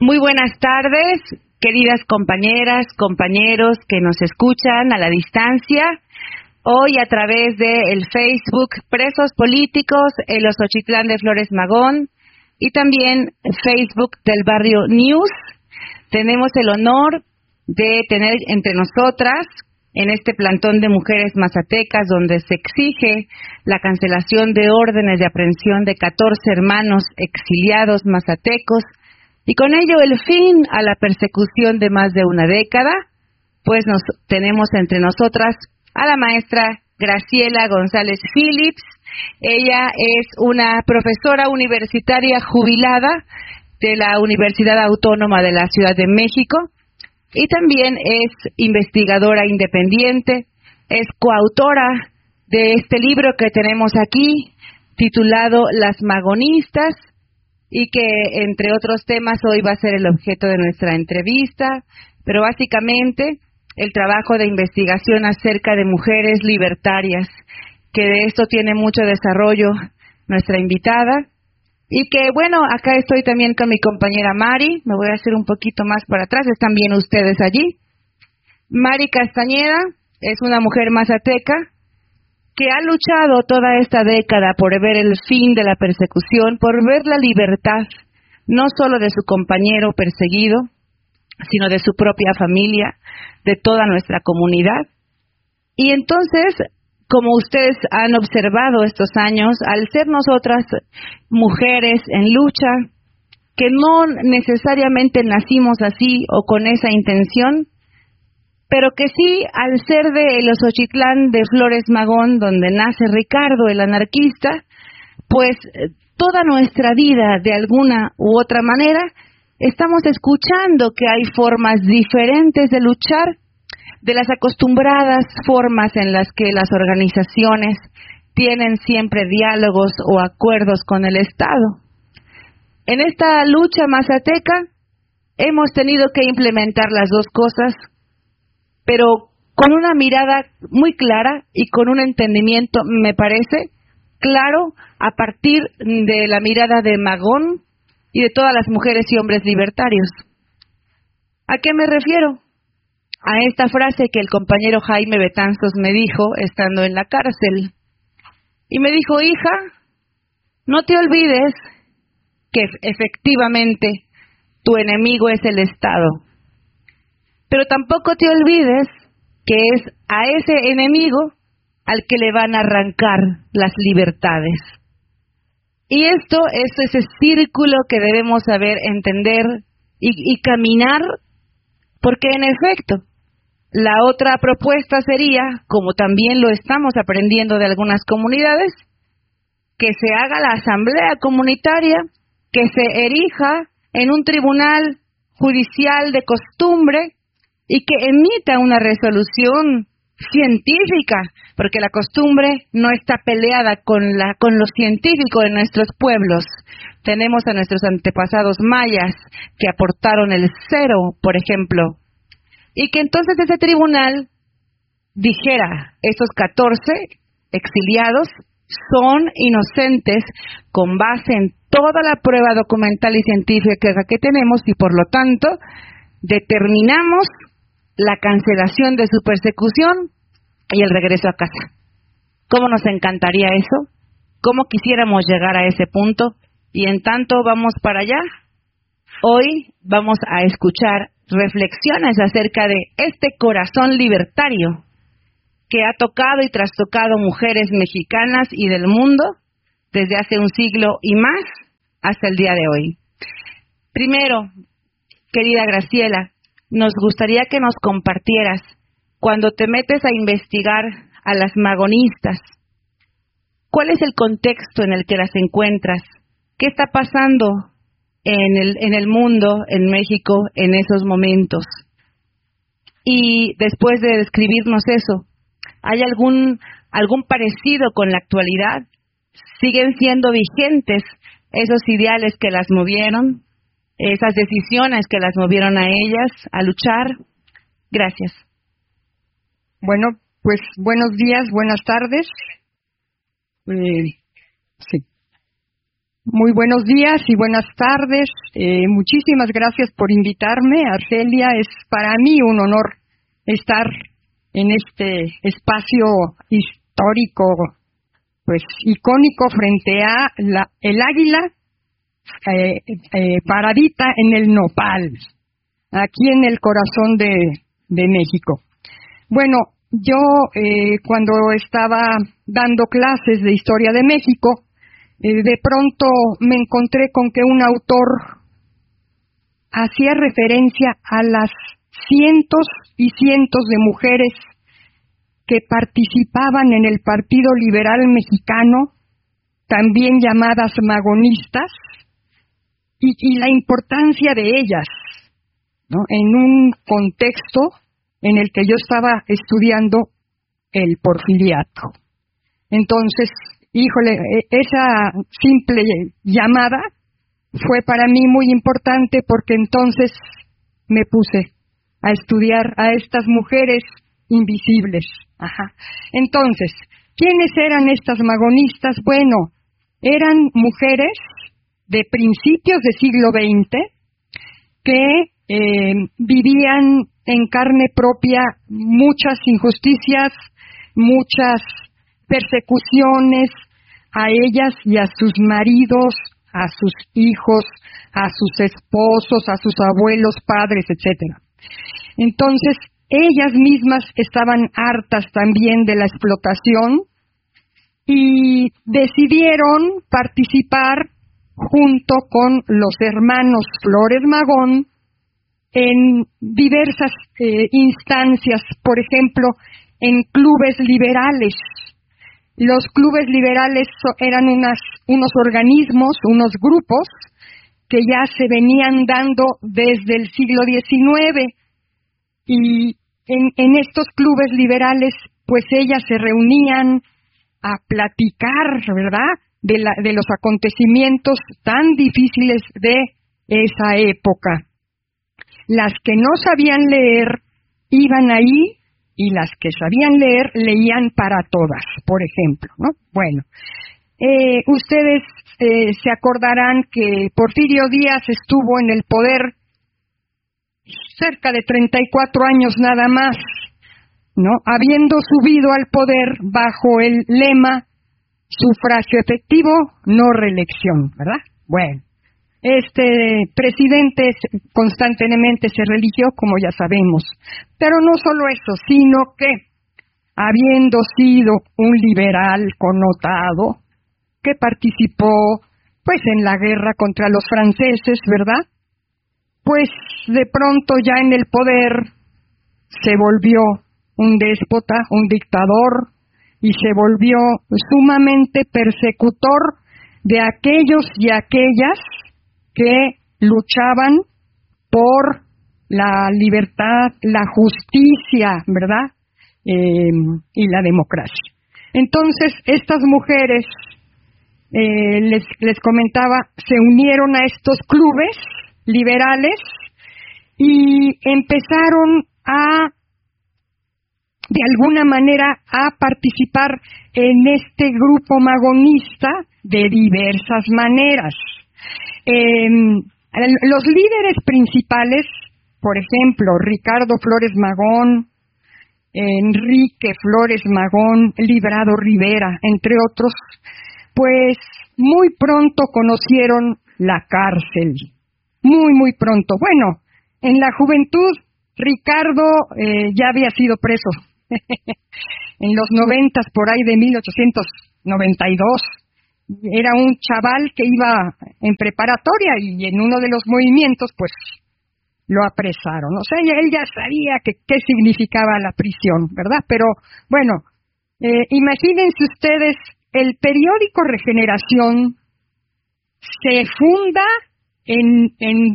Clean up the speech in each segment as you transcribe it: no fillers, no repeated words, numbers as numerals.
Muy buenas tardes, queridas compañeras, compañeros que nos escuchan a la distancia. Hoy a través del Facebook Presos Políticos en los Ochitlán de Flores Magón y también Facebook del Barrio News. Tenemos el honor de tener entre nosotras en este plantón de mujeres mazatecas donde se exige la cancelación de órdenes de aprehensión de 14 hermanos exiliados mazatecos y con ello el fin a la persecución de más de una década, pues tenemos entre nosotras a la maestra Graciela González Phillips. Ella es una profesora universitaria jubilada de la Universidad Autónoma de la Ciudad de México y también es investigadora independiente, es coautora de este libro que tenemos aquí, titulado Las Magonistas, y que, entre otros temas, hoy va a ser el objeto de nuestra entrevista, pero básicamente el trabajo de investigación acerca de mujeres libertarias, que de esto tiene mucho desarrollo nuestra invitada, y que, bueno, acá estoy también con mi compañera Mari, me voy a hacer un poquito más para atrás, están bien ustedes allí. Mari Castañeda es una mujer mazateca que ha luchado toda esta década por ver el fin de la persecución, por ver la libertad, no solo de su compañero perseguido, sino de su propia familia, de toda nuestra comunidad. Y entonces, como ustedes han observado estos años, al ser nosotras mujeres en lucha, que no necesariamente nacimos así o con esa intención, pero que sí, al ser de los Ochitlán de Flores Magón, donde nace Ricardo, el anarquista, pues toda nuestra vida, de alguna u otra manera, estamos escuchando que hay formas diferentes de luchar, de las acostumbradas formas en las que las organizaciones tienen siempre diálogos o acuerdos con el Estado. En esta lucha mazateca hemos tenido que implementar las dos cosas, pero con una mirada muy clara y con un entendimiento, me parece, claro, a partir de la mirada de Magón y de todas las mujeres y hombres libertarios. ¿A qué me refiero? A esta frase que el compañero Jaime Betanzos me dijo estando en la cárcel. Y me dijo, hija, no te olvides que efectivamente tu enemigo es el Estado. Pero tampoco te olvides que es a ese enemigo al que le van a arrancar las libertades. Y esto es ese círculo que debemos saber entender y caminar, porque en efecto, la otra propuesta sería, como también lo estamos aprendiendo de algunas comunidades, que se haga la asamblea comunitaria, que se erija en un tribunal judicial de costumbre, y que emita una resolución científica, porque la costumbre no está peleada con lo científico de nuestros pueblos. Tenemos a nuestros antepasados mayas que aportaron el 0, por ejemplo, y que entonces ese tribunal dijera, estos 14 exiliados son inocentes con base en toda la prueba documental y científica que tenemos y por lo tanto determinamos la cancelación de su persecución y el regreso a casa. ¿Cómo nos encantaría eso? ¿Cómo quisiéramos llegar a ese punto? Y en tanto vamos para allá. Hoy vamos a escuchar reflexiones acerca de este corazón libertario que ha tocado y trastocado mujeres mexicanas y del mundo desde hace un siglo y más hasta el día de hoy. Primero, querida Graciela, nos gustaría que nos compartieras, cuando te metes a investigar a las magonistas, ¿cuál es el contexto en el que las encuentras? ¿Qué está pasando en el mundo, en México, en esos momentos? Y después de describirnos eso, ¿hay algún parecido con la actualidad? ¿Siguen siendo vigentes esos ideales que las movieron? Esas decisiones que las movieron a ellas a luchar. Gracias. Bueno, pues buenos días, buenas tardes. Sí. Muy buenos días y buenas tardes. Muchísimas gracias por invitarme, Argelia. Es para mí un honor estar en este espacio histórico, pues icónico, frente a el águila paradita en el nopal, aquí en el corazón de México. Bueno, yo cuando estaba dando clases de Historia de México, de pronto me encontré con que un autor hacía referencia a las cientos y cientos de mujeres que participaban en el Partido Liberal Mexicano, también llamadas magonistas, y la importancia de ellas, ¿no?, en un contexto en el que yo estaba estudiando el porfiriato. Entonces, híjole, esa simple llamada fue para mí muy importante, porque entonces me puse a estudiar a estas mujeres invisibles. Entonces, ¿quiénes eran estas magonistas? Bueno, eran mujeres de principios del siglo XX que vivían en carne propia muchas injusticias, muchas persecuciones a ellas y a sus maridos, a sus hijos, a sus esposos, a sus abuelos, padres, etcétera. Entonces, ellas mismas estaban hartas también de la explotación y decidieron participar junto con los hermanos Flores Magón en diversas instancias, por ejemplo, en clubes liberales. Los clubes liberales eran unos organismos, unos grupos que ya se venían dando desde el siglo XIX, y en estos clubes liberales pues ellas se reunían a platicar, ¿verdad?, de los acontecimientos tan difíciles de esa época. Las que no sabían leer iban ahí, y las que sabían leer leían para todas, por ejemplo, ¿no? Bueno, ustedes se acordarán que Porfirio Díaz estuvo en el poder cerca de 34 años nada más, ¿no?, habiendo subido al poder bajo el lema sufragio efectivo, no reelección, ¿verdad? Bueno, este presidente constantemente se religió, como ya sabemos, pero no solo eso, sino que, habiendo sido un liberal connotado, que participó pues en la guerra contra los franceses, ¿verdad?, pues de pronto ya en el poder se volvió un déspota, un dictador, y se volvió sumamente persecutor de aquellos y aquellas que luchaban por la libertad, la justicia, ¿verdad?, y la democracia. Entonces, estas mujeres, les comentaba, se unieron a estos clubes liberales y empezaron de alguna manera a participar en este grupo magonista de diversas maneras. Los líderes principales, por ejemplo, Ricardo Flores Magón, Enrique Flores Magón, Librado Rivera, entre otros, pues muy pronto conocieron la cárcel. Muy pronto. Bueno, en la juventud, Ricardo ya había sido preso. En los 90, por ahí de 1892, era un chaval que iba en preparatoria y en uno de los movimientos, pues, lo apresaron. O sea, él ya sabía qué significaba la prisión, ¿verdad? Pero, bueno, imagínense ustedes, el periódico Regeneración se funda en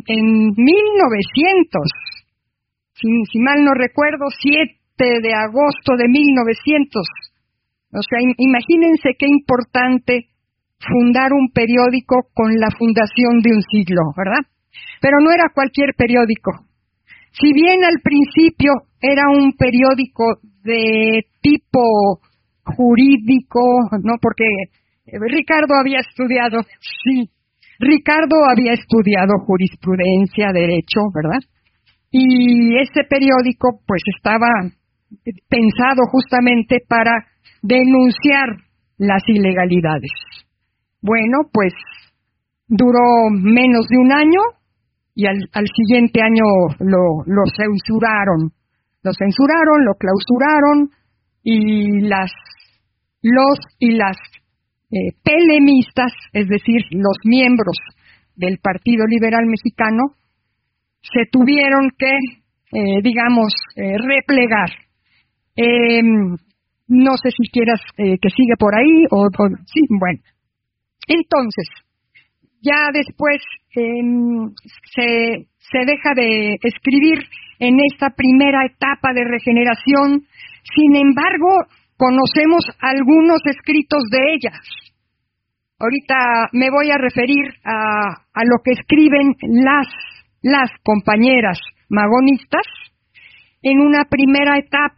1900, si mal no recuerdo, 7 de agosto de 1900. O sea, imagínense qué importante fundar un periódico con la fundación de un siglo, ¿verdad? Pero no era cualquier periódico. Si bien al principio era un periódico de tipo jurídico, ¿no?, porque Ricardo había estudiado, sí, Ricardo había estudiado jurisprudencia, derecho, ¿verdad? Y ese periódico pues estaba pensado justamente para denunciar las ilegalidades. Bueno, pues duró menos de un año y al siguiente año lo censuraron. Lo censuraron, lo clausuraron y las pelemistas, es decir, los miembros del Partido Liberal Mexicano, se tuvieron que, replegar. No sé si quieras que siga por ahí sí, bueno. Entonces, ya después se deja de escribir en esta primera etapa de regeneración. Sin embargo, conocemos algunos escritos de ellas. Ahorita me voy a referir a lo que escriben las compañeras magonistas en esta primera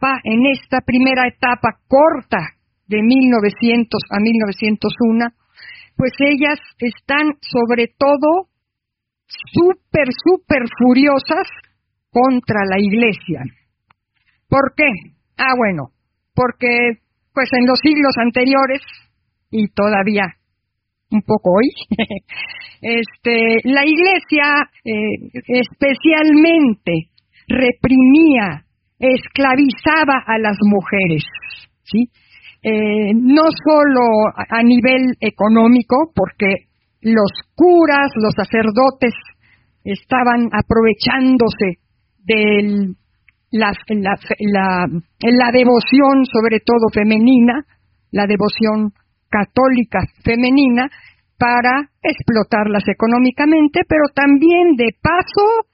etapa corta de 1900 a 1901, pues ellas están sobre todo súper furiosas contra la Iglesia. ¿Por qué? Bueno, porque pues en los anteriores y todavía un poco hoy, la Iglesia especialmente reprimía, esclavizaba a las mujeres, ¿sí? No solo a nivel económico, porque los curas, los sacerdotes estaban aprovechándose de la devoción, sobre todo femenina, la devoción católica femenina, para explotarlas económicamente, pero también de paso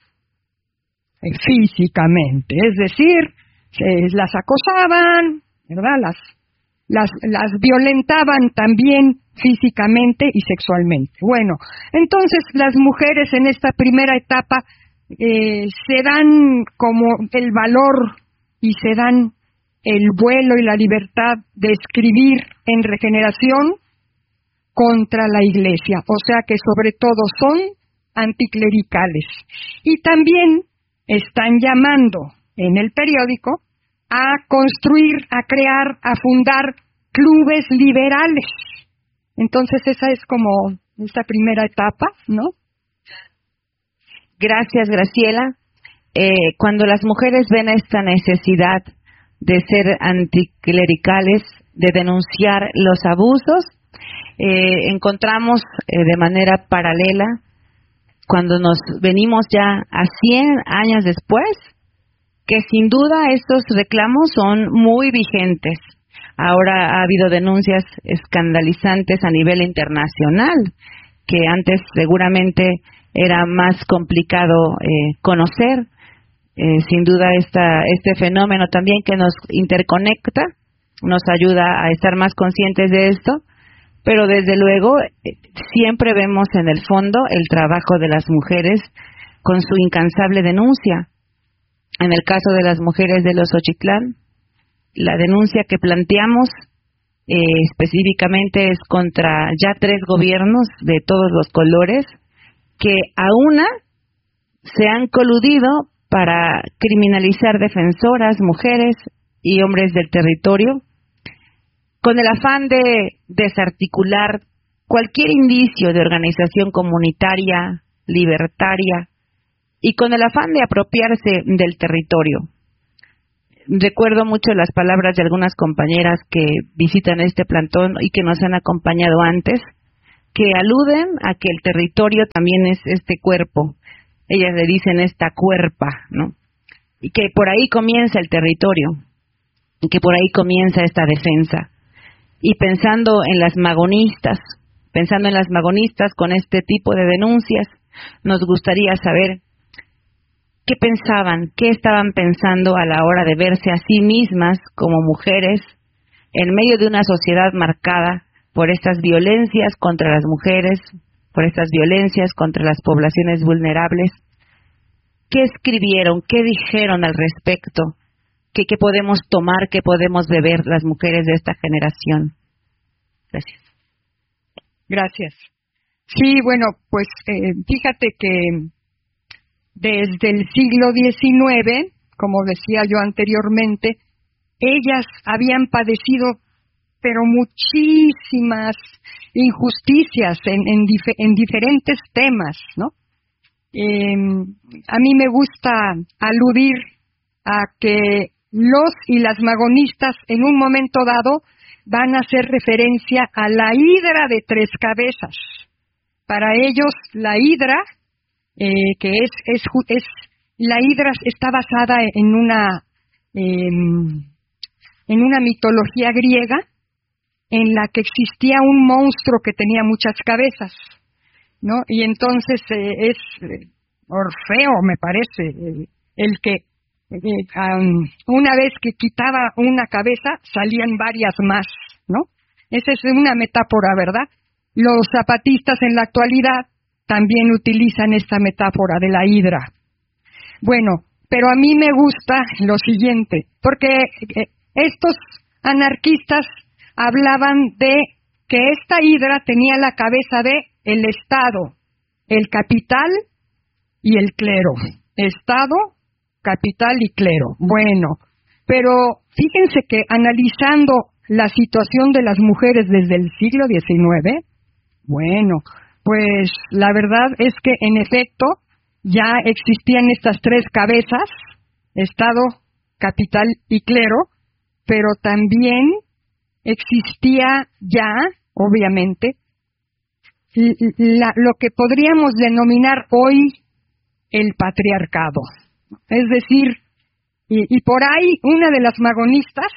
físicamente, es decir, las acosaban, ¿verdad? Las violentaban también físicamente y sexualmente. Bueno, entonces las mujeres en esta primera etapa se dan como el valor y se dan el vuelo y la libertad de escribir en regeneración contra la Iglesia, o sea que sobre todo son anticlericales. Y también están llamando en el periódico a construir, a crear, a fundar clubes liberales. Entonces esa es como esta primera etapa, ¿no? Gracias, Graciela. Cuando las mujeres ven esta necesidad de ser anticlericales, de denunciar los abusos, encontramos de manera paralela, cuando nos venimos ya a 100 años después, que sin duda estos reclamos son muy vigentes. Ahora ha habido denuncias escandalizantes a nivel internacional, que antes seguramente era más complicado conocer. Sin duda este fenómeno también que nos interconecta, nos ayuda a estar más conscientes de esto, pero desde luego siempre vemos en el fondo el trabajo de las mujeres con su incansable denuncia. En el caso de las mujeres de los Xochitlán, la denuncia que planteamos específicamente es contra ya 3 gobiernos de todos los colores que a una se han coludido para criminalizar defensoras, mujeres y hombres del territorio, con el afán de desarticular cualquier indicio de organización comunitaria, libertaria, y con el afán de apropiarse del territorio. Recuerdo mucho las palabras de algunas compañeras que visitan este plantón y que nos han acompañado antes, que aluden a que el territorio también es este cuerpo. Ellas le dicen esta cuerpa, ¿no? Y que por ahí comienza el territorio, y que por ahí comienza esta defensa. Y pensando en las magonistas con este tipo de denuncias, nos gustaría saber qué pensaban, qué estaban pensando a la hora de verse a sí mismas como mujeres en medio de una sociedad marcada por estas violencias contra las mujeres, por estas violencias contra las poblaciones vulnerables. ¿Qué escribieron? ¿Qué dijeron al respecto? ¿Qué podemos tomar? ¿Qué podemos beber las mujeres de esta generación? Gracias. Gracias. Sí, bueno, pues fíjate que desde el siglo XIX, como decía yo anteriormente, ellas habían padecido, pero muchísimas injusticias en diferentes temas, ¿no? A mí me gusta aludir a que los y las magonistas en un momento dado van a hacer referencia a la hidra de tres cabezas. Para ellos, la hidra, que la hidra está basada en una mitología griega en la que existía un monstruo que tenía muchas cabezas, ¿no? Y entonces es Orfeo, me parece, el que una vez que quitaba una cabeza salían varias más, ¿no? Esa es una metáfora, ¿verdad? Los zapatistas en la actualidad también utilizan esta metáfora de la hidra. Bueno, pero a mí me gusta lo siguiente, porque estos anarquistas hablaban de que esta hidra tenía la cabeza de el Estado, el capital y el clero. Estado, capital y clero. Bueno, pero fíjense que analizando la situación de las mujeres desde el siglo XIX, bueno, pues la verdad es que en efecto ya existían estas tres cabezas, Estado, capital y clero, pero también existía ya, obviamente, lo que podríamos denominar hoy el patriarcado. Es decir, y por ahí una de las magonistas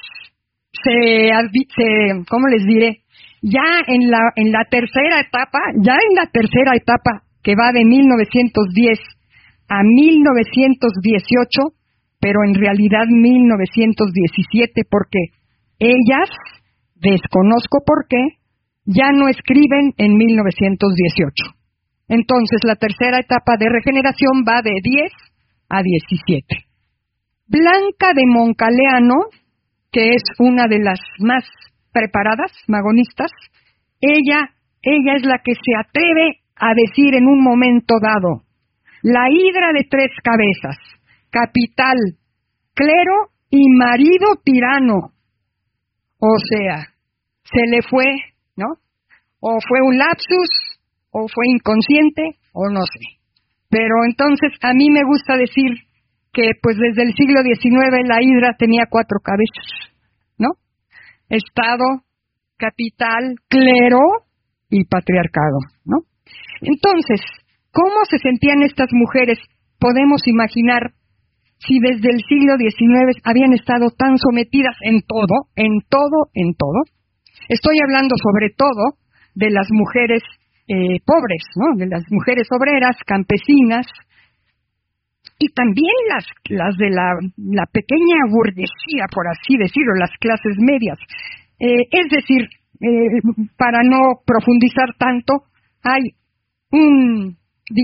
¿cómo les diré? Ya en la tercera etapa, que va de 1910 a 1918, pero en realidad 1917, porque ellas, desconozco por qué, ya no escriben en 1918. Entonces, la tercera etapa de regeneración va de 10 a 17. Blanca de Moncaleano, que es una de las más preparadas magonistas, ella es la que se atreve a decir en un momento dado, la hidra de tres cabezas, capital, clero y marido tirano. O sea, se le fue, ¿no? O fue un lapsus, o fue inconsciente, o no sé. Pero entonces a mí me gusta decir que pues desde el siglo XIX la hidra tenía 4 cabezas, ¿no? Estado, capital, clero y patriarcado, ¿no? Entonces, ¿cómo se sentían estas mujeres? Podemos imaginar si desde el siglo XIX habían estado tan sometidas en todo. Estoy hablando sobre todo de las mujeres pobres, ¿no? De las mujeres obreras, campesinas, y también las de la pequeña burguesía, por así decirlo, las clases medias. Es decir, para no profundizar tanto, hay un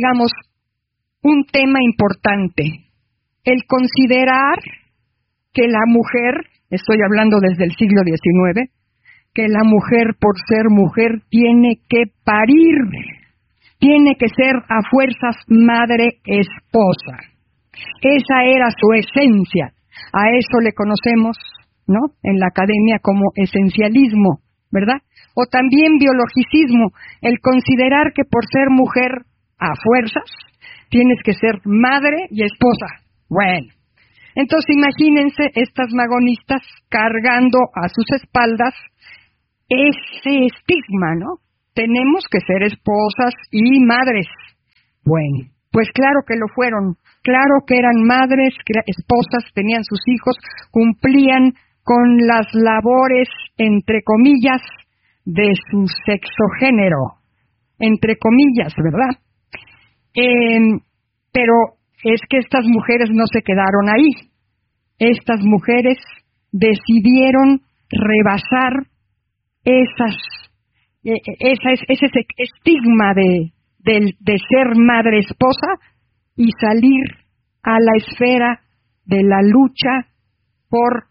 tema importante. El considerar que la mujer, estoy hablando desde el siglo XIX, que la mujer por ser mujer tiene que parir, tiene que ser a fuerzas madre esposa. Esa era su esencia. A eso le conocemos, ¿no?, en la academia como esencialismo, ¿verdad? O también biologicismo, el considerar que por ser mujer a fuerzas tienes que ser madre y esposa. Bueno, entonces imagínense estas magonistas cargando a sus espaldas ese estigma, ¿no? Tenemos que ser esposas y madres. Bueno, pues claro que lo fueron, claro que eran madres, esposas, tenían sus hijos, cumplían con las labores, entre comillas, de su sexogénero, entre comillas, ¿verdad? Pero es que estas mujeres no se quedaron ahí. Estas mujeres decidieron rebasar ese estigma de ser madre esposa y salir a la esfera de la lucha por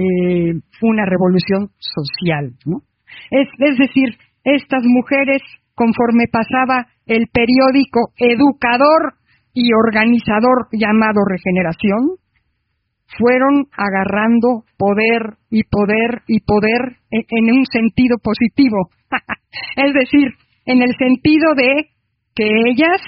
una revolución social, ¿no? Es decir, estas mujeres conforme pasaba el periódico educador y organizador llamado Regeneración, fueron agarrando poder y poder y poder en un sentido positivo. Es decir, en el sentido de que ellas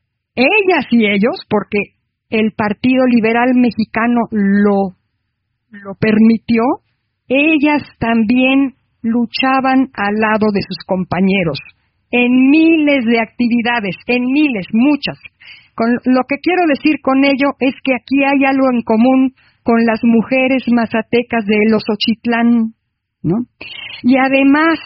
y ellos, porque el Partido Liberal Mexicano lo permitió, ellas también luchaban al lado de sus compañeros en miles de actividades, en miles, muchas. Lo que quiero decir con ello es que aquí hay algo en común con las mujeres mazatecas de Los Ochitlán, ¿no? Y además,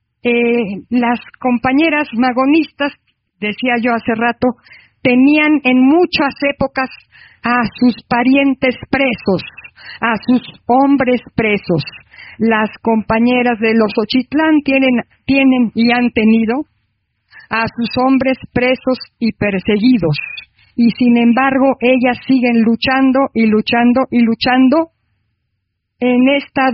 las compañeras magonistas, decía yo hace rato, tenían en muchas épocas a sus parientes presos, a sus hombres presos. Las compañeras de Los Ochitlán tienen y han tenido a sus hombres presos y perseguidos. Y sin embargo, ellas siguen luchando y luchando y luchando en esta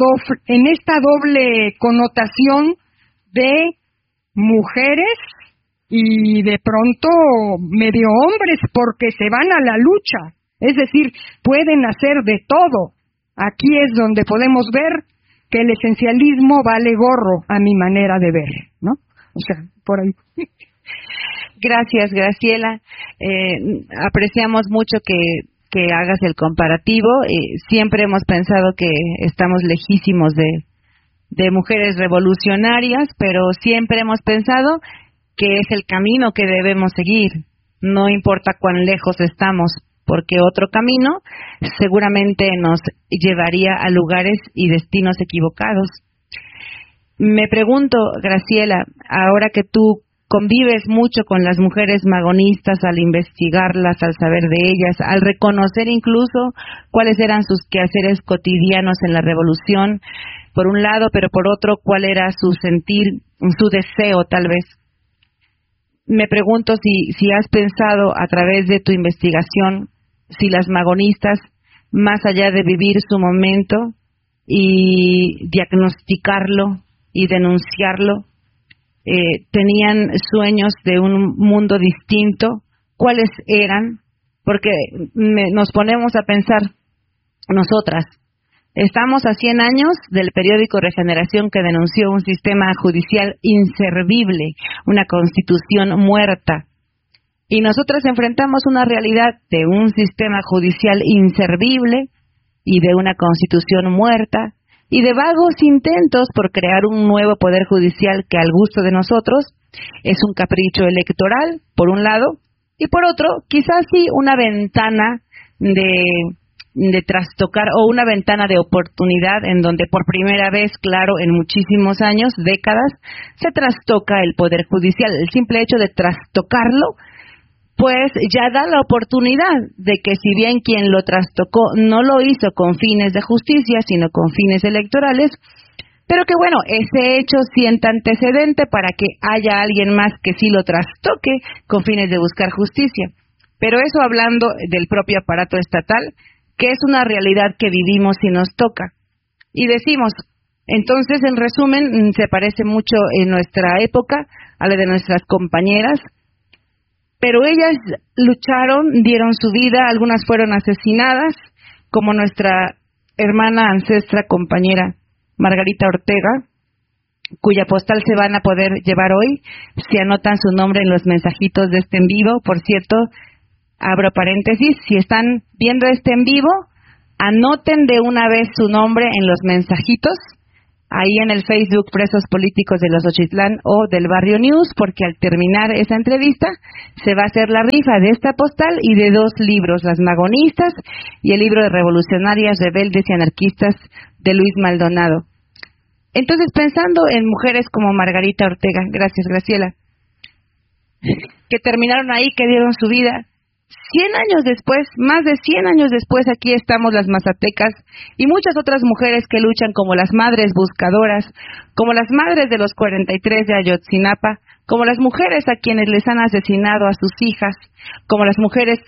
doble connotación de mujeres y de pronto medio hombres, porque se van a la lucha. Es decir, pueden hacer de todo. Aquí es donde podemos ver que el esencialismo vale gorro a mi manera de ver, ¿no? O sea, por ahí. Gracias, Graciela. Apreciamos mucho que hagas el comparativo. Siempre hemos pensado que estamos lejísimos de mujeres revolucionarias, pero siempre hemos pensado que es el camino que debemos seguir. No importa cuán lejos estamos, porque otro camino seguramente nos llevaría a lugares y destinos equivocados. Me pregunto, Graciela, ahora que tú convives mucho con las mujeres magonistas, al investigarlas, al saber de ellas, al reconocer incluso cuáles eran sus quehaceres cotidianos en la revolución, por un lado, pero por otro, cuál era su sentir, su deseo tal vez. Me pregunto si has pensado a través de tu investigación, si las magonistas, más allá de vivir su momento y diagnosticarlo y denunciarlo, tenían sueños de un mundo distinto. ¿Cuáles eran? Porque nos ponemos a pensar nosotras. Estamos a 100 años del periódico Regeneración, que denunció un sistema judicial inservible, una constitución muerta. Y nosotras enfrentamos una realidad de un sistema judicial inservible y de una constitución muerta, y de vagos intentos por crear un nuevo poder judicial que, al gusto de nosotros, es un capricho electoral, por un lado, y por otro, quizás sí una ventana de trastocar, o una ventana de oportunidad en donde por primera vez, claro, en muchísimos años, décadas, se trastoca el poder judicial. El simple hecho de trastocarlo, pues ya da la oportunidad de que, si bien quien lo trastocó no lo hizo con fines de justicia, sino con fines electorales, pero que bueno, ese hecho sienta antecedente para que haya alguien más que sí lo trastoque con fines de buscar justicia. Pero eso hablando del propio aparato estatal, que es una realidad que vivimos y nos toca. Y decimos, entonces, en resumen, se parece mucho en nuestra época a la de nuestras compañeras, pero ellas lucharon, dieron su vida, algunas fueron asesinadas, como nuestra hermana, ancestra, compañera Margarita Ortega, cuya postal se van a poder llevar hoy, si anotan su nombre en los mensajitos de este en vivo. Por cierto, abro paréntesis, si están viendo este en vivo, anoten de una vez su nombre en los mensajitos, ahí en el Facebook Presos Políticos de Los Ochitlán o del Barrio News, porque al terminar esa entrevista se va a hacer la rifa de esta postal y de 2 libros, Las Magonistas y el libro de Revolucionarias, Rebeldes y Anarquistas de Luis Maldonado. Entonces, pensando en mujeres como Margarita Ortega, gracias, Graciela, que terminaron ahí, que dieron su vida, 100 años después, más de 100 años después, aquí estamos las mazatecas y muchas otras mujeres que luchan, como las madres buscadoras, como las madres de los 43 de Ayotzinapa, como las mujeres a quienes les han asesinado a sus hijas, como las mujeres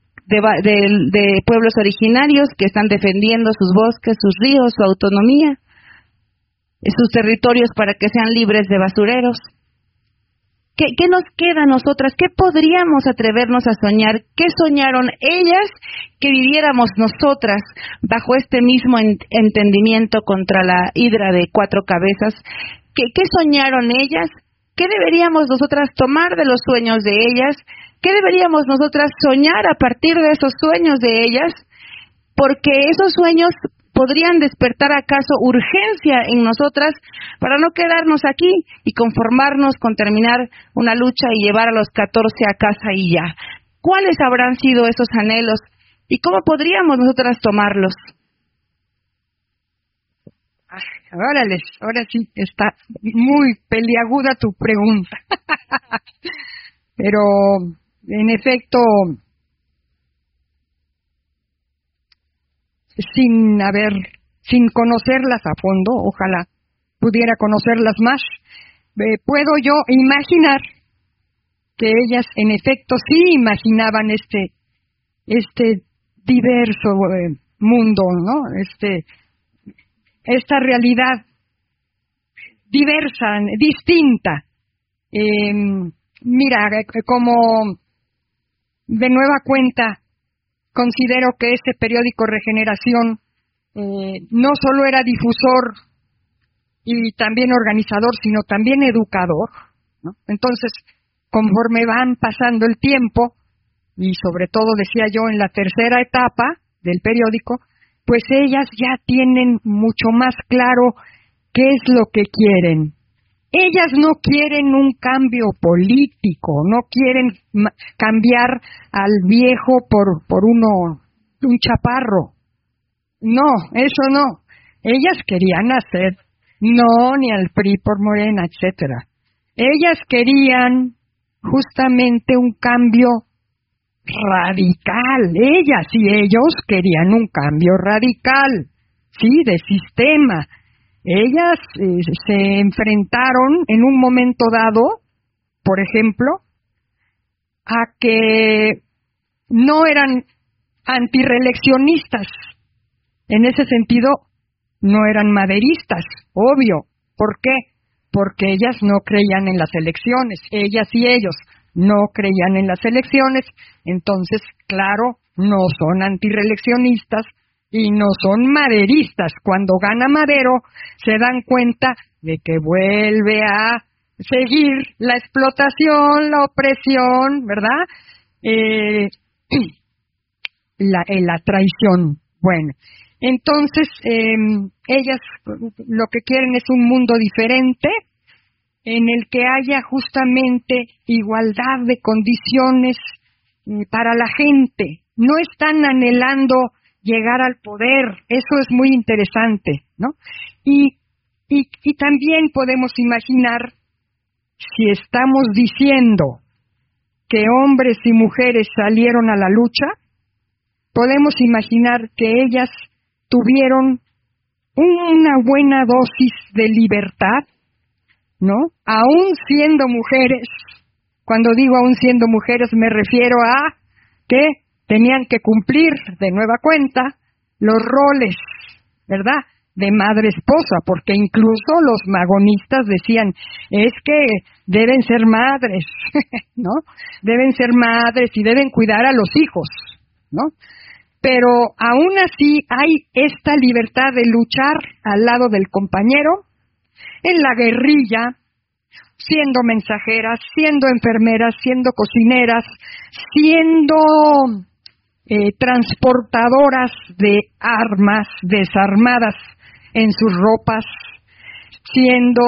de pueblos originarios que están defendiendo sus bosques, sus ríos, su autonomía, sus territorios para que sean libres de basureros, ¿Qué nos queda a nosotras? ¿Qué podríamos atrevernos a soñar? ¿Qué soñaron ellas que viviéramos nosotras bajo este mismo entendimiento contra la hidra de 4 cabezas? ¿Qué soñaron ellas? ¿Qué deberíamos nosotras tomar de los sueños de ellas? ¿Qué deberíamos nosotras soñar a partir de esos sueños de ellas? Porque esos sueños podrían despertar acaso urgencia en nosotras para no quedarnos aquí y conformarnos con terminar una lucha y llevar a los 14 a casa y ya. ¿Cuáles habrán sido esos anhelos y cómo podríamos nosotras tomarlos? Ahora sí está muy peliaguda tu pregunta. Pero, en efecto, sin conocerlas a fondo, ojalá pudiera conocerlas más, puedo yo imaginar que ellas en efecto sí imaginaban este diverso mundo, ¿no? Esta realidad diversa, distinta. Mira, como de nueva cuenta, considero que este periódico Regeneración no solo era difusor y también organizador, sino también educador, ¿no? Entonces, conforme van pasando el tiempo, y sobre todo, decía yo, en la tercera etapa del periódico, pues ellas ya tienen mucho más claro qué es lo que quieren. Ellas no quieren un cambio político, no quieren cambiar al viejo por un chaparro. No, eso no. Ellas querían hacer, no, ni al PRI por Morena, etcétera. Ellas querían justamente un cambio radical. Ellas y ellos querían un cambio radical, sí, de sistema. Ellas se enfrentaron en un momento dado, por ejemplo, a que no eran antirreeleccionistas. En ese sentido, no eran maderistas, obvio. ¿Por qué? Porque ellas no creían en las elecciones. Ellas y ellos no creían en las elecciones. Entonces, claro, no son antirreeleccionistas y no son maderistas. Cuando gana Madero, se dan cuenta de que vuelve a seguir la explotación, la opresión, ¿verdad? La traición. Bueno, entonces ellas lo que quieren es un mundo diferente en el que haya justamente igualdad de condiciones para la gente. No están anhelando llegar al poder, eso es muy interesante, ¿no? Y también podemos imaginar, si estamos diciendo que hombres y mujeres salieron a la lucha, podemos imaginar que ellas tuvieron una buena dosis de libertad, ¿no? Aún siendo mujeres. Cuando digo aún siendo mujeres me refiero a que tenían que cumplir de nueva cuenta los roles, ¿verdad?, de madre-esposa, porque incluso los magonistas decían, es que deben ser madres, ¿no? Deben ser madres y deben cuidar a los hijos, ¿no? Pero aún así hay esta libertad de luchar al lado del compañero, en la guerrilla, siendo mensajeras, siendo enfermeras, siendo cocineras, siendo transportadoras de armas desarmadas en sus ropas, siendo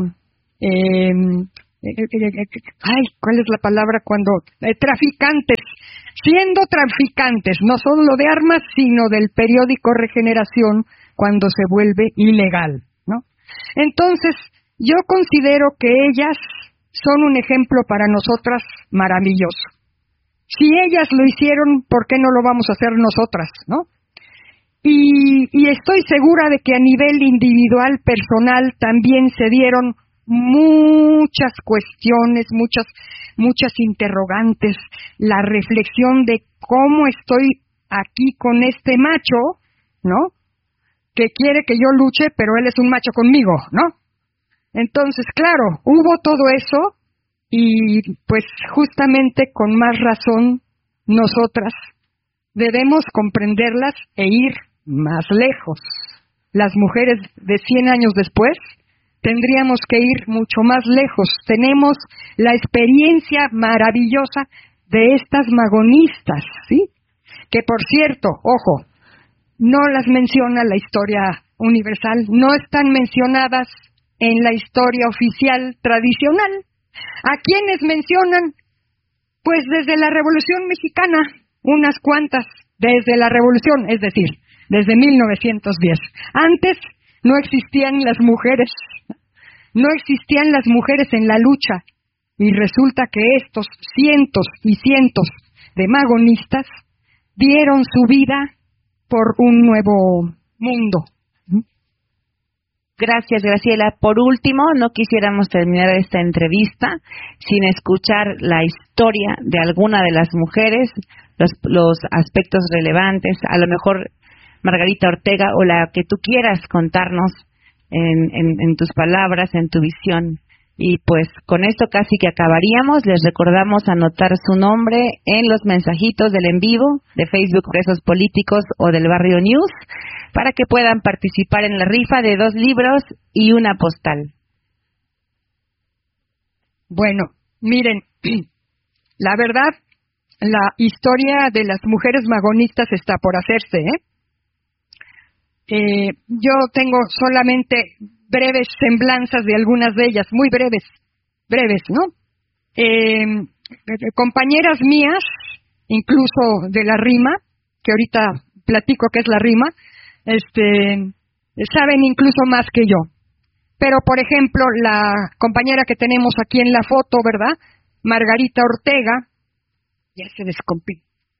¿cuál es la palabra cuando? Traficantes, siendo traficantes, no solo de armas, sino del periódico Regeneración cuando se vuelve ilegal, ¿no? Entonces, yo considero que ellas son un ejemplo para nosotras maravilloso. Si ellas lo hicieron, ¿por qué no lo vamos a hacer nosotras, no? Y estoy segura de que a nivel individual, personal, también se dieron muchas cuestiones, muchas interrogantes, la reflexión de cómo estoy aquí con este macho, ¿no?, que quiere que yo luche, pero él es un macho conmigo, ¿no? Entonces, claro, hubo todo eso Y pues justamente con más razón nosotras debemos comprenderlas e ir más lejos. Las mujeres de 100 años después tendríamos que ir mucho más lejos. Tenemos la experiencia maravillosa de estas magonistas, ¿sí? Que por cierto, ojo, no las menciona la historia universal, no están mencionadas en la historia oficial tradicional. ¿A quiénes mencionan? Pues desde la Revolución Mexicana, unas cuantas, desde la Revolución, es decir, desde 1910. Antes no existían las mujeres, no existían las mujeres en la lucha, y resulta que estos cientos y cientos de magonistas dieron su vida por un nuevo mundo. Gracias, Graciela. Por último, no quisiéramos terminar esta entrevista sin escuchar la historia de alguna de las mujeres, los aspectos relevantes, a lo mejor Margarita Ortega, o la que tú quieras contarnos en tus palabras, en tu visión. Y pues con esto casi que acabaríamos. Les recordamos anotar su nombre en los mensajitos del en vivo de Facebook Presos Políticos o del Barrio News para que puedan participar en la rifa de 2 libros y una postal. Bueno, miren, la verdad, la historia de las mujeres magonistas está por hacerse, yo tengo solamente breves semblanzas de algunas de ellas, muy breves, ¿no? Compañeras mías, incluso de la rima, que ahorita platico qué es la rima, saben incluso más que yo. Pero, por ejemplo, la compañera que tenemos aquí en la foto, ¿verdad? Margarita Ortega, ya se descompí.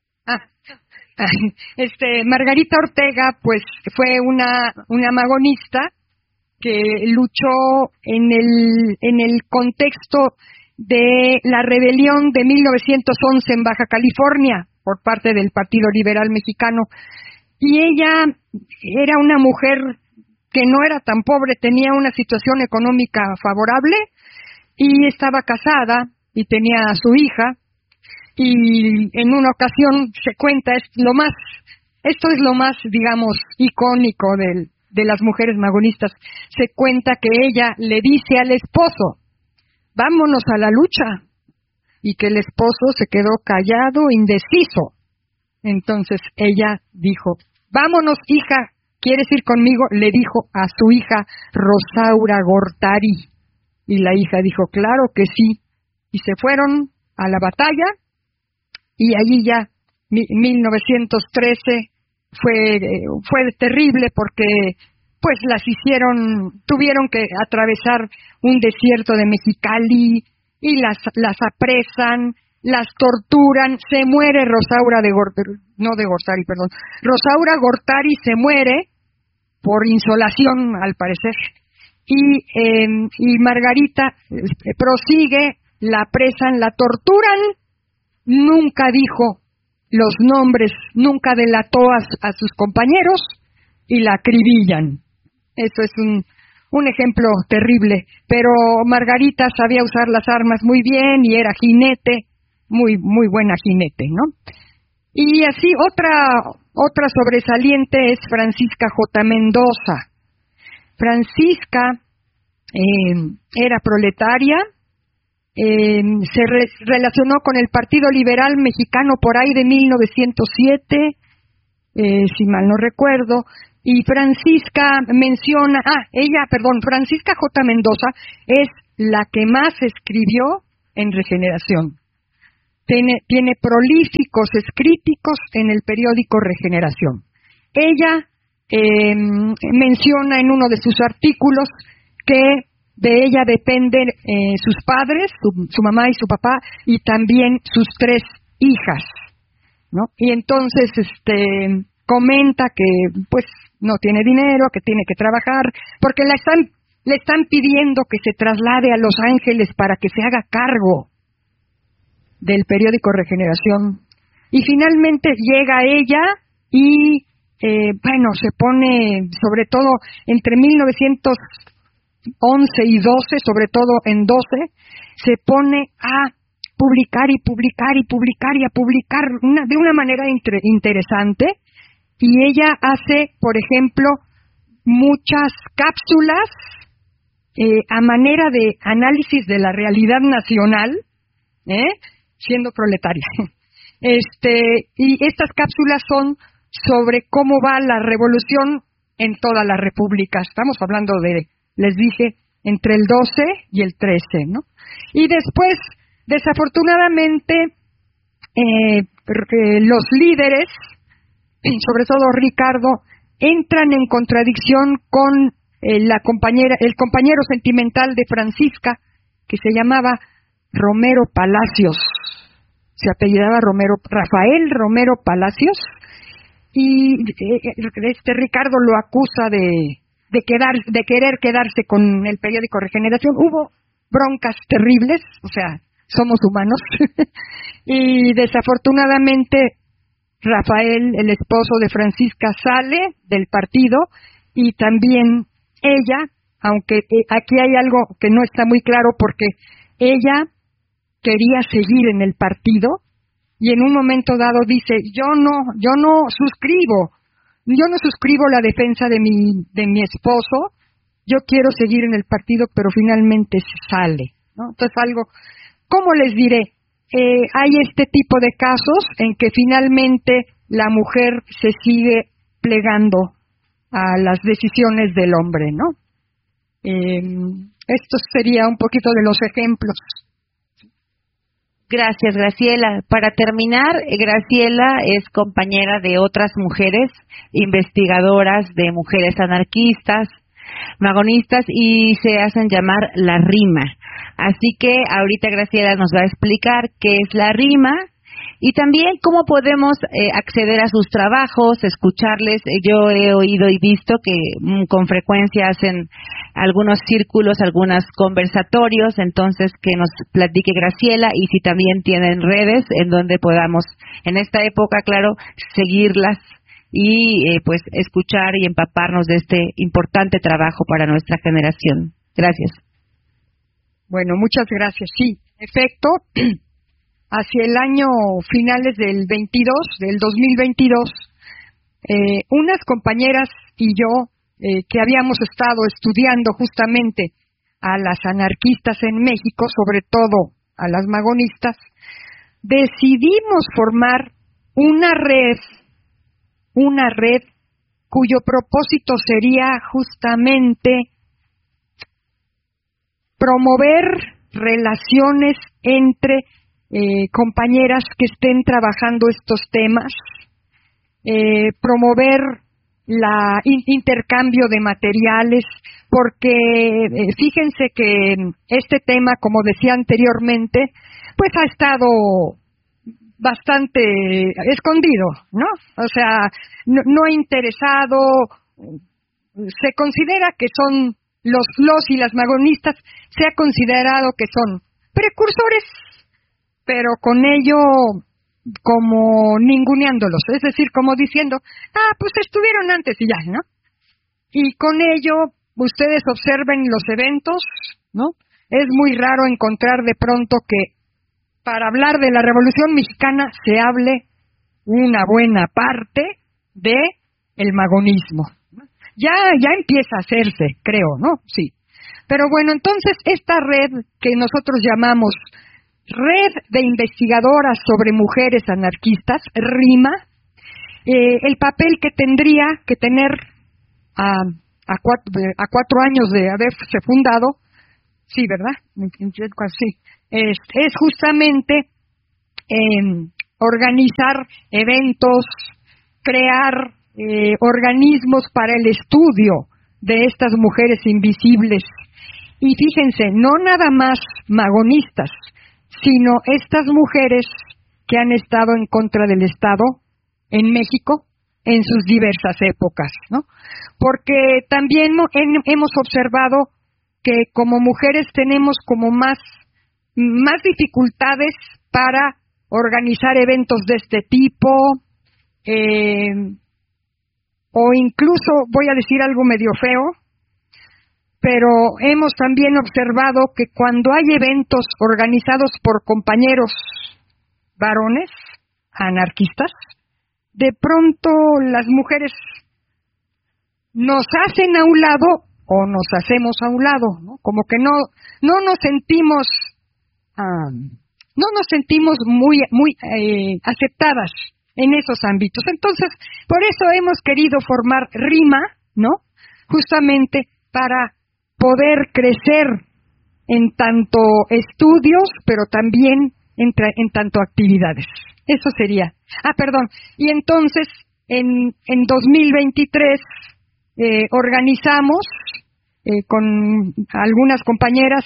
Margarita Ortega, pues, fue una magonista que luchó en el contexto de la rebelión de 1911 en Baja California por parte del Partido Liberal Mexicano. Y ella era una mujer que no era tan pobre, tenía una situación económica favorable y estaba casada y tenía a su hija. Y en una ocasión se cuenta, esto es lo más, digamos, icónico de las mujeres magonistas, se cuenta que ella le dice al esposo, vámonos a la lucha, y que el esposo se quedó callado, indeciso. Entonces ella dijo, vámonos, hija, ¿quieres ir conmigo? Le dijo a su hija Rosaura Gortari, y la hija dijo, claro que sí, y se fueron a la batalla, y allí ya 1913 fue terrible porque pues tuvieron que atravesar un desierto de Mexicali y las apresan, las torturan, se muere Rosaura Gortari se muere por insolación al parecer y Margarita prosigue, la apresan, la torturan, nunca dijo los nombres, nunca delató a sus compañeros y la acribillan. Eso es un ejemplo terrible, pero Margarita sabía usar las armas muy bien y era jinete, muy muy buena jinete, ¿no? Y así otra sobresaliente es Francisca J. Mendoza. Francisca era proletaria, se relacionó con el Partido Liberal Mexicano por ahí de 1907, si mal no recuerdo, y Francisca Francisca J. Mendoza es la que más escribió en Regeneración. Tiene prolíficos escríticos en el periódico Regeneración. Ella menciona en uno de sus artículos que de ella dependen sus padres, su mamá y su papá, y también sus 3 hijas, ¿no? Y entonces comenta que pues no tiene dinero, que tiene que trabajar, porque le están pidiendo que se traslade a Los Ángeles para que se haga cargo del periódico Regeneración. Y finalmente llega ella y se pone, sobre todo entre 1913 11 y 12, sobre todo en 12, se pone a publicar y publicar y publicar y a publicar de una manera interesante, y ella hace, por ejemplo, muchas cápsulas a manera de análisis de la realidad nacional, siendo proletaria. Y estas cápsulas son sobre cómo va la revolución en toda la República. Estamos hablando de, les dije, entre el 12 y el 13, ¿no? Y después, desafortunadamente, los líderes, sobre todo Ricardo, entran en contradicción con el compañero sentimental de Francisca, que se llamaba Romero Palacios. Se apellidaba Rafael Romero Palacios, y Ricardo lo acusa de querer quedarse con el periódico Regeneración. Hubo broncas terribles, o sea, somos humanos, y desafortunadamente Rafael, el esposo de Francisca, sale del partido, y también ella, aunque aquí hay algo que no está muy claro, porque ella quería seguir en el partido, y en un momento dado dice, yo no suscribo la defensa de mi esposo, yo quiero seguir en el partido, pero finalmente sale, ¿no? Entonces ¿cómo les diré? Hay este tipo de casos en que finalmente la mujer se sigue plegando a las decisiones del hombre, ¿no? Esto sería un poquito de los ejemplos. Gracias, Graciela. Para terminar, Graciela es compañera de otras mujeres, investigadoras de mujeres anarquistas, magonistas, y se hacen llamar La Rima. Así que ahorita Graciela nos va a explicar qué es La Rima y también cómo podemos acceder a sus trabajos, escucharles. Yo he oído y visto que con frecuencia hacen algunos círculos, algunos conversatorios, entonces que nos platique Graciela, y si también tienen redes en donde podamos, en esta época, claro, seguirlas y pues escuchar y empaparnos de este importante trabajo para nuestra generación. Gracias. Bueno, muchas gracias. Sí, en efecto, hacia el año finales del 2022, unas compañeras y yo, que habíamos estado estudiando justamente a las anarquistas en México, sobre todo a las magonistas, decidimos formar una red cuyo propósito sería justamente promover relaciones entre compañeras que estén trabajando estos temas, promover la intercambio de materiales, porque fíjense que este tema, como decía anteriormente, pues ha estado bastante escondido, ¿no? O sea, no interesado. Se considera que son los y las magonistas, se ha considerado que son precursores, pero con ello como ninguneándolos, es decir, como diciendo, pues estuvieron antes y ya, ¿no? Y con ello, ustedes observen los eventos, ¿no? Es muy raro encontrar de pronto que para hablar de la Revolución Mexicana se hable una buena parte de el magonismo. Ya empieza a hacerse, creo, ¿no? Sí. Pero bueno, entonces esta red que nosotros llamamos Red de Investigadoras sobre Mujeres Anarquistas, RIMA, el papel que tendría que tener a 4 años de haberse fundado, sí, ¿verdad? Sí, es justamente organizar eventos, crear organismos para el estudio de estas mujeres invisibles. Y fíjense, no nada más magonistas, sino estas mujeres que han estado en contra del Estado en México en sus diversas épocas, ¿no? Porque también hemos observado que como mujeres tenemos como más dificultades para organizar eventos de este tipo, o incluso, voy a decir algo medio feo, pero hemos también observado que cuando hay eventos organizados por compañeros varones, anarquistas, de pronto las mujeres nos hacen a un lado o nos hacemos a un lado, ¿no? Como que no nos sentimos muy aceptadas en esos ámbitos. Entonces, por eso hemos querido formar RIMA, ¿no? Justamente para poder crecer en tanto estudios, pero también en tanto actividades. Eso sería. Perdón. Y entonces, en 2023 organizamos con algunas compañeras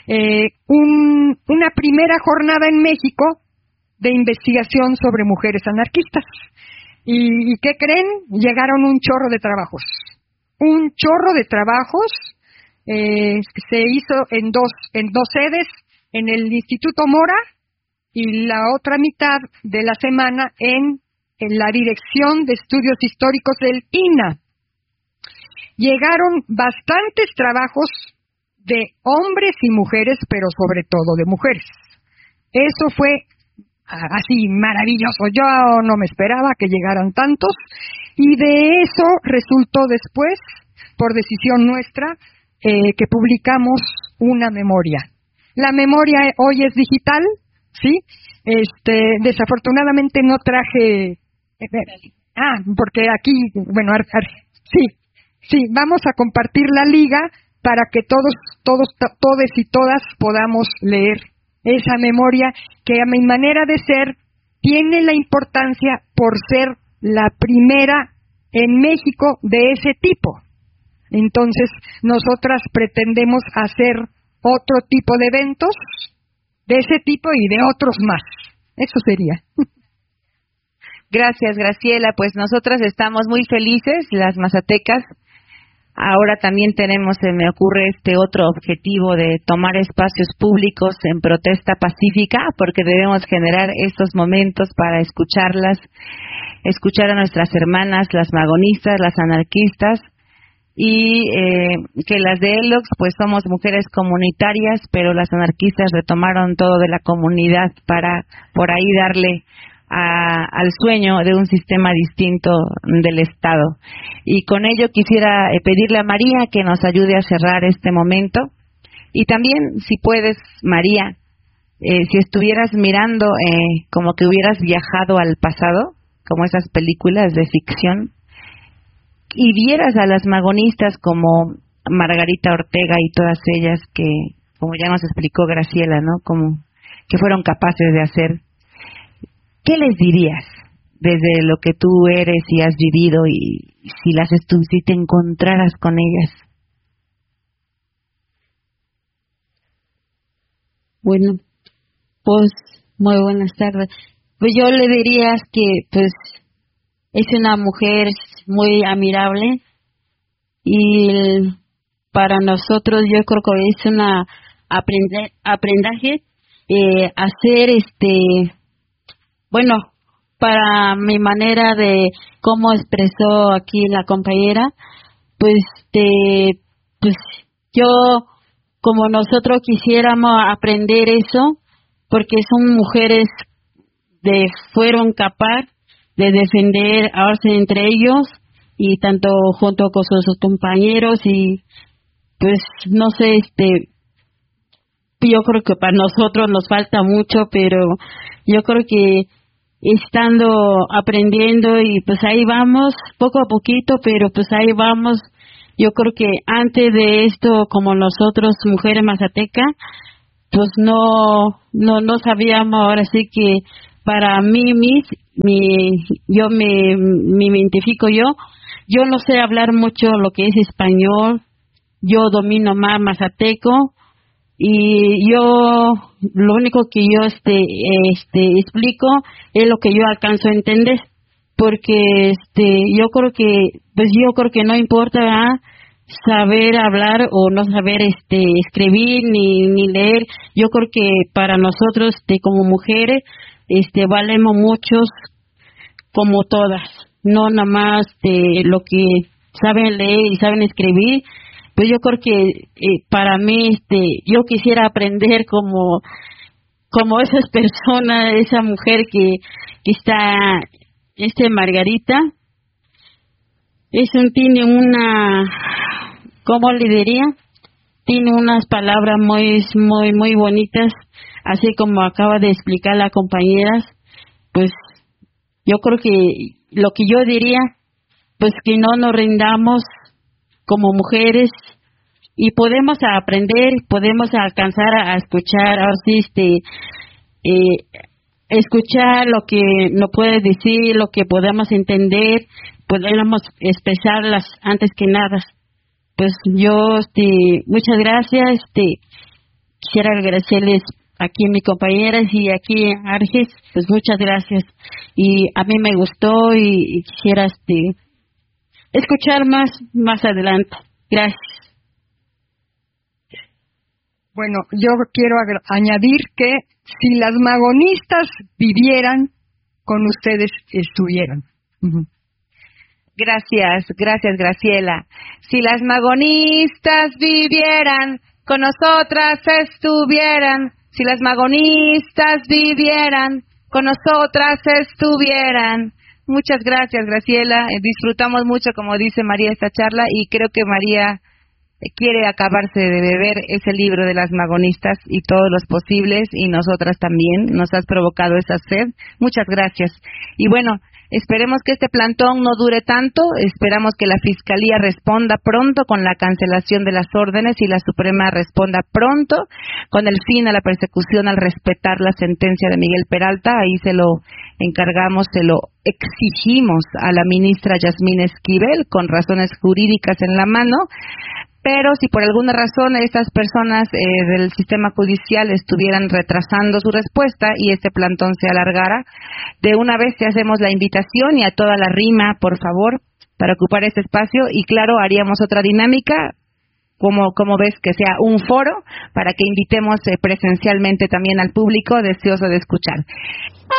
una primera jornada en México de investigación sobre mujeres anarquistas. ¿Y qué creen? Llegaron un chorro de trabajos. Un chorro de trabajos. Se hizo en dos sedes, en el Instituto Mora, y la otra mitad de la semana en la Dirección de Estudios Históricos del INA. Llegaron bastantes trabajos de hombres y mujeres, pero sobre todo de mujeres. Eso fue así maravilloso. Yo no me esperaba que llegaran tantos, y de eso resultó después, por decisión nuestra, que publicamos una memoria. La memoria hoy es digital, ¿sí? Desafortunadamente no traje... porque aquí, bueno, sí, vamos a compartir la liga para que todos y todas podamos leer esa memoria que, a mi manera de ser, tiene la importancia por ser la primera en México de ese tipo. Entonces, nosotras pretendemos hacer otro tipo de eventos de ese tipo y de otros más. Eso sería. Gracias, Graciela. Pues nosotras estamos muy felices, las mazatecas. Ahora también tenemos, se me ocurre, otro objetivo de tomar espacios públicos en protesta pacífica, porque debemos generar estos momentos para escucharlas, escuchar a nuestras hermanas, las magonistas, las anarquistas, y que las de ELOX, pues somos mujeres comunitarias, pero las anarquistas retomaron todo de la comunidad para por ahí darle al sueño de un sistema distinto del Estado. Y con ello quisiera pedirle a María que nos ayude a cerrar este momento. Y también, si puedes, María, si estuvieras mirando como que hubieras viajado al pasado, como esas películas de ficción, y vieras a las magonistas como Margarita Ortega y todas ellas que, como ya nos explicó Graciela, ¿no? Como que fueron capaces de hacer. ¿Qué les dirías desde lo que tú eres y has vivido, y si te encontraras con ellas? Bueno, pues muy buenas tardes. Pues yo le diría que pues es una mujer muy admirable, y para nosotros yo creo que es una aprendizaje hacer bueno, para mi manera de cómo expresó aquí la compañera, pues pues yo, como nosotros quisiéramos aprender eso, porque son mujeres fueron capaces de defender entre ellos, y tanto junto con sus compañeros, y pues no sé, yo creo que para nosotros nos falta mucho, pero yo creo que estando aprendiendo, y pues ahí vamos poco a poquito, pero pues ahí vamos. Yo creo que antes de esto, como nosotros mujeres mazatecas, pues no sabíamos. Ahora sí que para mí yo me identifico, yo no sé hablar mucho lo que es español, yo domino más mazateco, y yo lo único que yo explico es lo que yo alcanzo a entender, porque yo creo que no importa saber hablar o no saber escribir ni leer. Yo creo que para nosotros como mujeres valemos muchos, como todas, no nada más lo que saben leer y saben escribir. pues yo creo que para mí, yo quisiera aprender como esas personas, esa mujer que está, Margarita, tiene ¿cómo le diría? Tiene unas palabras muy bonitas, así como acaba de explicar la compañera. Pues yo creo que lo que yo diría, pues que no nos rindamos como mujeres, y podemos aprender, podemos alcanzar a escuchar, ahora sí, escuchar lo que nos puede decir, lo que podemos entender, podemos expresarlas antes que nada. Pues yo, muchas gracias, quisiera agradecerles aquí a mis compañeras y aquí en Arges, pues muchas gracias, y a mí me gustó y quisiera, escuchar más adelante. Gracias. Bueno, yo quiero añadir que si las magonistas vivieran, con ustedes estuvieran. Gracias, Graciela. Si las magonistas vivieran, con nosotras estuvieran. Si las magonistas vivieran, con nosotras estuvieran. Muchas gracias, Graciela. Disfrutamos mucho, como dice María, esta charla, y creo que María quiere acabarse de beber ese libro de las magonistas y todos los posibles, y nosotras también. Nos has provocado esa sed. Muchas gracias. Y bueno, esperemos que este plantón no dure tanto. Esperamos que la Fiscalía responda pronto con la cancelación de las órdenes y la Suprema responda pronto con el fin a la persecución al respetar la sentencia de Miguel Peralta. Ahí se lo encargamos, se lo exigimos a la ministra Yasmín Esquivel con razones jurídicas en la mano. Pero si por alguna razón estas personas del sistema judicial estuvieran retrasando su respuesta y este plantón se alargara, de una vez te hacemos la invitación, y a toda la rima, por favor, para ocupar este espacio, y claro, haríamos otra dinámica, como ves, que sea un foro, para que invitemos presencialmente también al público deseoso de escuchar.